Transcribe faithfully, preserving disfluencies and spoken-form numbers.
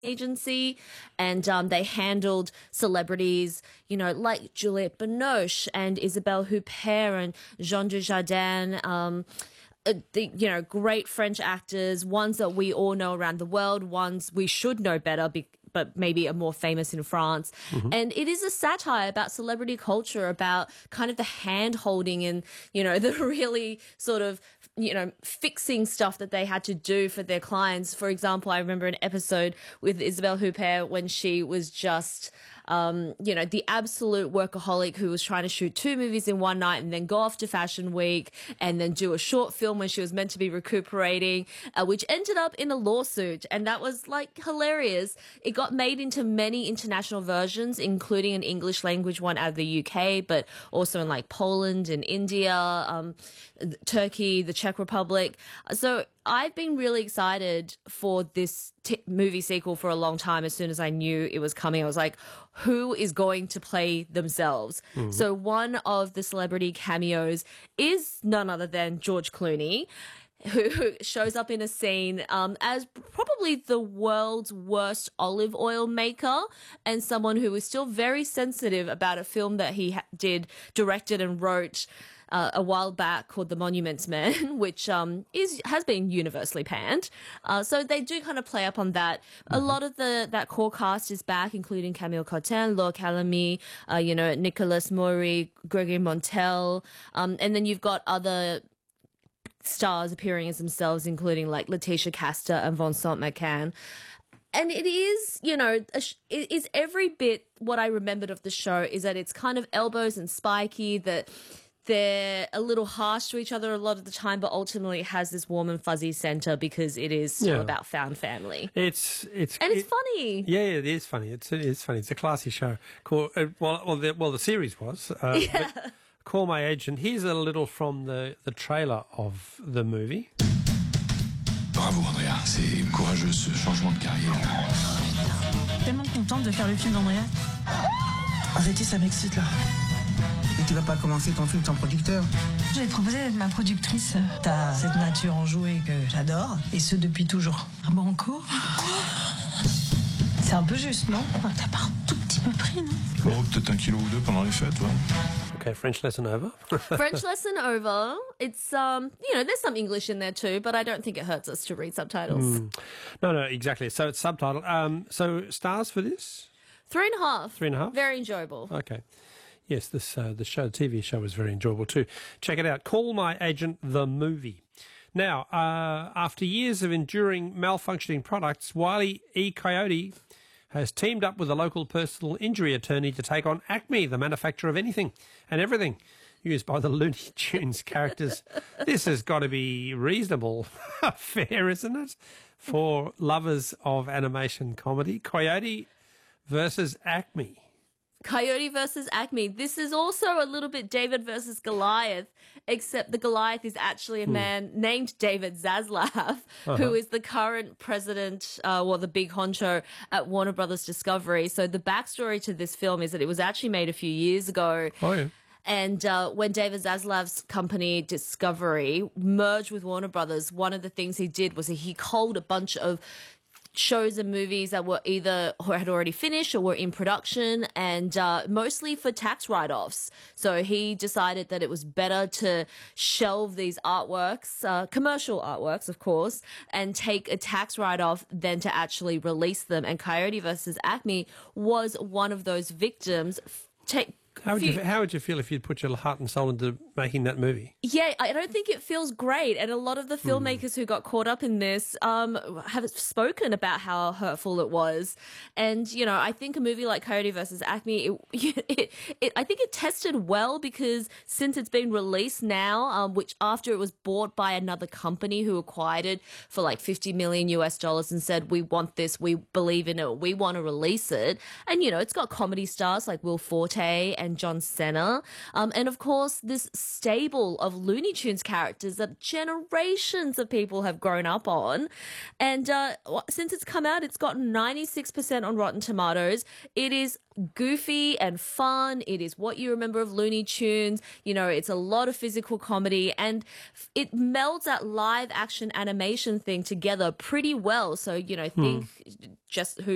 agency, and um, they handled celebrities, you know, like Juliette Binoche and Isabelle Huppert and Jean Dujardin, um, uh, the, you know, great French actors, ones that we all know around the world, ones we should know better, be- but maybe are more famous in France. Mm-hmm. And it is a satire about celebrity culture, about kind of the hand-holding and, you know, the really sort of, you know, fixing stuff that they had to do for their clients. For example, I remember an episode with Isabelle Huppert when she was just, um, you know, the absolute workaholic who was trying to shoot two movies in one night and then go off to Fashion Week and then do a short film when she was meant to be recuperating, uh, which ended up in a lawsuit. And that was like hilarious. It got made into many international versions, including an English language one out of the U K, but also in like Poland and India, um, Turkey, the Czech Republic. So I've been really excited for this t- movie sequel for a long time. As soon as I knew it was coming, I was like, who is going to play themselves? Mm-hmm. So one of the celebrity cameos is none other than George Clooney, who shows up in a scene um, as probably the world's worst olive oil maker and someone who is still very sensitive about a film that he ha- did, directed and wrote Uh, a while back called The Monuments Men, which um, is has been universally panned. Uh, so they do kind of play up on that. Mm-hmm. A lot of the that core cast is back, including Camille Cotin, Laure Calamy, uh, you know, Nicolas Maury, Gregory Montel, um, and then you've got other stars appearing as themselves, including like Letitia Casta and Vincent McCann. And it is, you know, a sh- it is every bit what I remembered of the show is that it's kind of elbows and spiky, that they're a little harsh to each other a lot of the time, but ultimately it has this warm and fuzzy center because it is still yeah. about found family. It's it's and it's it, funny. Yeah, it is funny. It's it is funny. It's a classy show. Called, uh, well, well, the, well, the series was. Uh, yeah. Call My Agent. Here's a little from the the trailer of the movie. Bravo Andrea, c'est courageux ce changement de carrière. Tellement contente de faire le film d'Andrea. Arrêtez, ça m'excite là. Et tu vas pas commencer ton film sans producteur? Je vais te proposer d'être ma productrice. T'as cette nature enjouée que j'adore, et ce depuis toujours. Un banco. C'est un peu juste, non? T'as pas un tout petit peu pris, non? Oh, peut-être un kilo ou deux pendant les fêtes, ouais. Okay, French lesson over. French lesson over. It's, um, you know, there's some English in there too, but I don't think it hurts us to read subtitles. Mm. No, no, exactly. So it's subtitled. Um, so stars for this? Three and a half. Three and a half? Very enjoyable. Okay. Yes, this uh, the show, the T V show was very enjoyable too. Check it out. Call My Agent, the movie. Now, uh, after years of enduring malfunctioning products, Wile E. Coyote has teamed up with a local personal injury attorney to take on Acme, the manufacturer of anything and everything used by the Looney Tunes characters. This has got to be reasonable fair, isn't it, for lovers of animation comedy? Coyote versus Acme. Coyote versus Acme. This is also a little bit David versus Goliath, except the Goliath is actually a man hmm. named David Zaslav, uh-huh. who is the current president, uh, well, the big honcho at Warner Brothers Discovery. So the backstory to this film is that it was actually made a few years ago. Oh, yeah. And uh, when David Zaslav's company Discovery merged with Warner Brothers, one of the things he did was he culled a bunch of shows and movies that were either or had already finished or were in production, and uh, mostly for tax write-offs. So he decided that it was better to shelve these artworks, uh, commercial artworks, of course, and take a tax write-off than to actually release them. And Coyote versus Acme was one of those victims. Take How would, you, how would you feel if you'd put your heart and soul into making that movie? Yeah, I don't think it feels great. And a lot of the filmmakers mm. who got caught up in this um, have spoken about how hurtful it was. And, you know, I think a movie like Coyote versus Acme, it, it, it, I think it tested well because since it's been released now, um, which after it was bought by another company who acquired it for like fifty million U S dollars and said, we want this, we believe in it, we want to release it. And, you know, it's got comedy stars like Will Forte and John Cena. Um, and of course, this stable of Looney Tunes characters that generations of people have grown up on. And uh, since it's come out, it's got ninety-six percent on Rotten Tomatoes. It is goofy and fun. It is what you remember of Looney Tunes. You know, it's a lot of physical comedy and it melds that live action animation thing together pretty well. So, you know, think hmm. just who